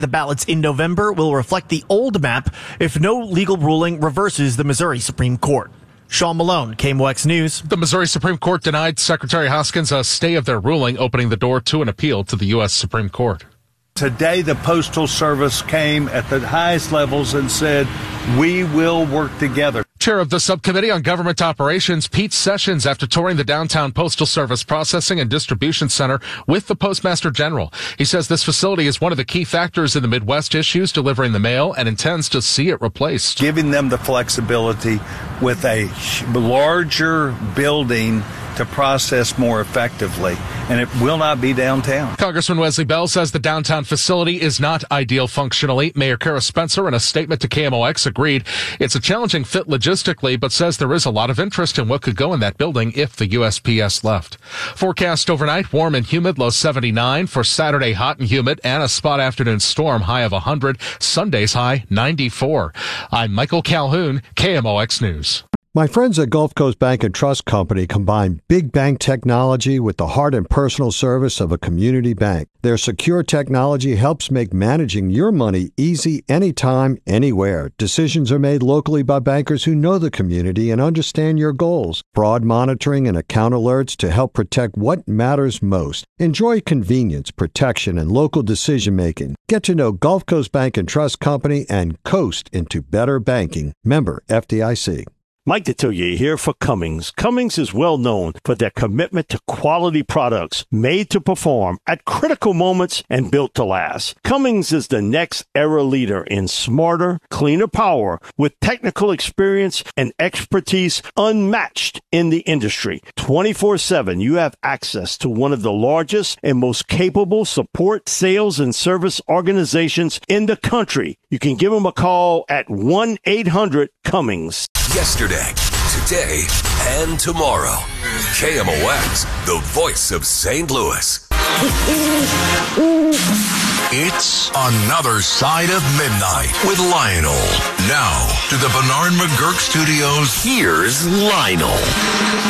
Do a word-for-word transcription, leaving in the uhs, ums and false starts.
The ballots in November will reflect the old map if no legal ruling reverses the Missouri Supreme Court. Sean Malone, K M O X News. The Missouri Supreme Court denied Secretary Hoskins a stay of their ruling, opening the door to an appeal to the U S Supreme Court. Today, the Postal Service came at the highest levels and said, we will work together. Chair of the Subcommittee on Government Operations, Pete Sessions, after touring the downtown Postal Service Processing and Distribution Center with the Postmaster General. He says this facility is one of the key factors in the Midwest issues delivering the mail and intends to see it replaced. Giving them the flexibility with a larger building to process more effectively, and it will not be downtown. Congressman Wesley Bell says the downtown facility is not ideal functionally. Mayor Kara Spencer, in a statement to K M O X, agreed it's a challenging fit logistically, but says there is a lot of interest in what could go in that building if the U S P S left. Forecast overnight, warm and humid, low seventy-nine. For Saturday, hot and humid, and a spot afternoon storm, high of one hundred. Sunday's high, ninety-four. I'm Michael Calhoun, K M O X News. My friends at Gulf Coast Bank and Trust Company combine big bank technology with the heart and personal service of a community bank. Their secure technology helps make managing your money easy anytime, anywhere. Decisions are made locally by bankers who know the community and understand your goals. Fraud monitoring and account alerts to help protect what matters most. Enjoy convenience, protection, and local decision-making. Get to know Gulf Coast Bank and Trust Company and coast into better banking. Member F D I C. Mike Detillier here for Cummins. Cummins is well known for their commitment to quality products made to perform at critical moments and built to last. Cummins is the next era leader in smarter, cleaner power with technical experience and expertise unmatched in the industry. twenty-four seven, you have access to one of the largest and most capable support, sales, and service organizations in the country. You can give them a call at one eight hundred Cummins. Yesterday, today, and tomorrow. K M O X, the voice of Saint Louis. It's Another Side of Midnight with Lionel. Now, to the Bernard McGurk Studios, here's Lionel.